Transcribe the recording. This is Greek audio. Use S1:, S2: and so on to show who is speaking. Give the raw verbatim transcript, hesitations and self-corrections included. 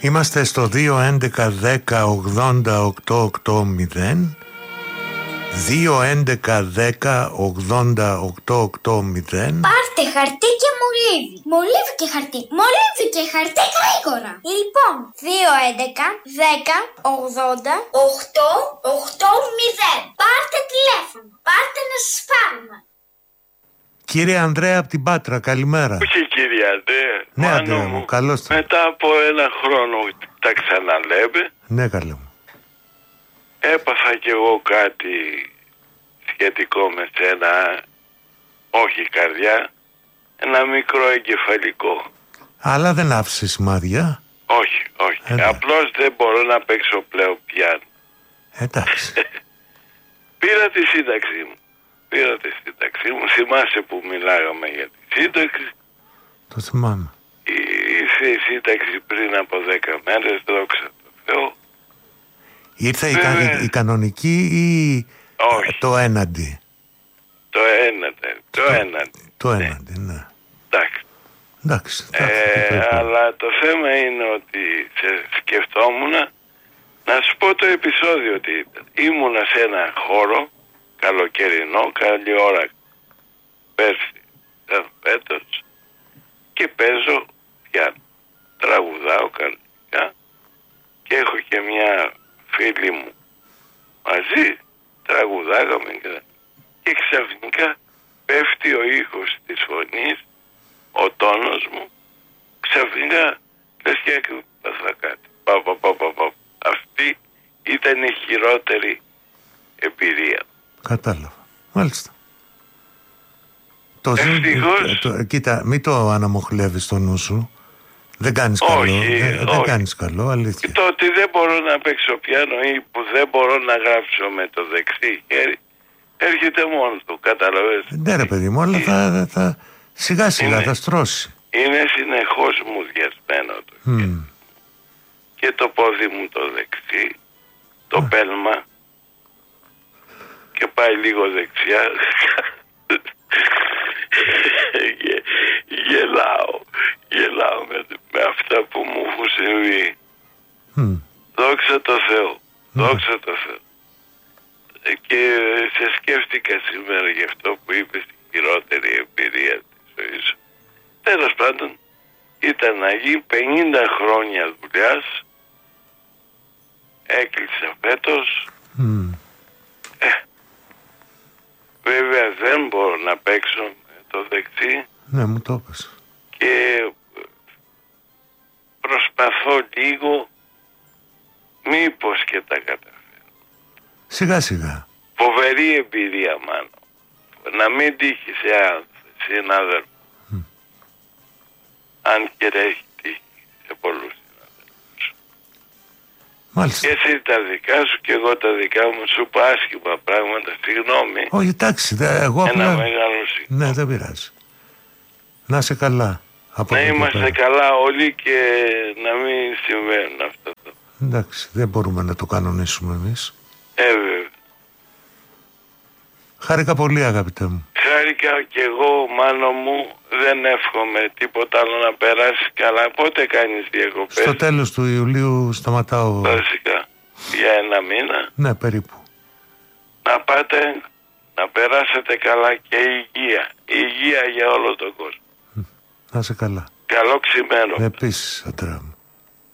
S1: Είμαστε στο δύο έντεκα δέκα ογδόντα οκτώ ογδόντα δύο έντεκα δέκα ογδόντα οκτώ ογδόντα.
S2: Πάρτε χαρτί και μολύβι. Μολύβι και χαρτί. Μολύβι και χαρτί γρήγορα. Λοιπόν, δύο έντεκα δέκα ογδόντα οκτώ ογδόντα. Πάρτε τηλέφωνο. Πάρτε να σας πάρουμε.
S1: Κύριε Ανδρέα από την Πάτρα, καλημέρα.
S3: Όχι κύριε Ανδρέα.
S1: Ναι, Ανδρέα μου, καλώς το.
S3: Μετά από ένα χρόνο τα ξαναλέμε.
S1: Ναι, καλέ μου.
S3: Έπαθα κι εγώ κάτι σχετικό με σένα, όχι καρδιά, ένα μικρό εγκεφαλικό.
S1: Αλλά δεν άφησε σημάδια.
S3: Όχι, όχι.
S1: Ε,
S3: Απλώς δεν μπορώ να παίξω πλέον πιάνο.
S1: Εντάξει.
S3: Πήρα τη σύνταξή μου. Πήρα τη σύνταξή μου. Θυμάσαι που μιλάγαμε για τη σύνταξη.
S1: Το θυμάμαι.
S3: Ήρθε η σύνταξη πριν από δέκα μέρες, δόξα τω Θεώ.
S1: Ήρθε η, κα, η, η κανονική ή
S3: όχι.
S1: το έναντι.
S3: Το έναντι. Το, το έναντι.
S1: Το έναντι, ναι. ναι.
S3: Εντάξει.
S1: Εντάξει.
S3: Ε, αλλά το θέμα είναι ότι σε σκεφτόμουν να σου πω το επεισόδιο ότι ήμουνα σε ένα χώρο καλοκαιρινό, καλή ώρα πέρσι, φέτος, και παίζω πιάνο. Τραγουδάω κανονικά και έχω και μια φίλη μου μαζί, τραγουδάγαμε και, και ξαφνικά πέφτει ο ήχος της φωνής, ο τόνος μου, ξαφνικά λες και έπαθα κάτι. Πα, πα, πα, πα, πα. Αυτή ήταν η χειρότερη εμπειρία.
S1: Κατάλαβα. Μάλιστα. Το
S3: Ευτυχώς...
S1: το, κοίτα, μην το αναμοχλεύεις το νου σου. Δεν κάνεις καλό.
S3: Όχι,
S1: δεν, δεν κάνεις καλό, αλήθεια.
S3: Το ότι δεν μπορώ να παίξω πιάνο ή που δεν μπορώ να γράψω με το δεξί χέρι έρχεται μόνο του, καταλαβαίνεις.
S1: Ναι ρε παιδί μου, αλλά θα, θα, σιγά σιγά
S3: είναι,
S1: θα στρώσει.
S3: Είναι συνεχώς μου διασμένο το χέρι. Mm. Και το πόδι μου το δεξί, το ah. πέλμα, και πάει λίγο δεξιά. Γε, γελάω, γελάω με, με αυτά που μου έχουν συμβεί. Mm. Δόξα τω Θεώ, mm. δόξα τω Θεώ. Και σε σκέφτηκα σήμερα γι' αυτό που είπες, την χειρότερη εμπειρία της ζωής σου. Τέλος πάντων, ήταν να γίνει πενήντα χρόνια δουλειάς, έκλεισα φέτος. Mm. Ε, βέβαια δεν μπορώ να παίξω με το δεξί.
S1: Ναι, μου το είπες.
S3: Και προσπαθώ λίγο, μήπως και τα καταφέρω.
S1: Σιγά σιγά.
S3: Φοβερή εμπειρία, μάλλον. Να μην τύχει σε συνάδελφο. Mm. Αν και έχει τύχει σε πολλούς συνάδελφους.
S1: Μάλιστα.
S3: Και εσύ τα δικά σου και εγώ τα δικά μου, σου είπα άσχημα πράγματα, συγγνώμη.
S1: Όχι, εντάξει, δε, εγώ
S3: Ένα
S1: απλά...
S3: μεγάλο συγγνώμη.
S1: Ναι, δεν πειράζει. Να είσαι καλά. Από
S3: να είμαστε πέρα. Καλά όλοι και να μην συμβαίνουν αυτά.
S1: Εντάξει, δεν μπορούμε να το κανονίσουμε εμείς.
S3: Ε, βέβαια.
S1: Χάρηκα πολύ, αγαπητέ μου.
S3: Χάρηκα κι εγώ, μάνο μου. Δεν εύχομαι τίποτα άλλο να περάσει καλά. Πότε κάνεις διακοπές?
S1: Στο τέλος του Ιουλίου σταματάω.
S3: Βασικά. Για ένα μήνα.
S1: Ναι, περίπου.
S3: Να πάτε, να περάσετε καλά και υγεία. Υγεία για όλο τον κόσμο.
S1: Να είσαι καλά.
S3: Καλό ξημέρο.
S1: Επίσης, Αντρέα μου.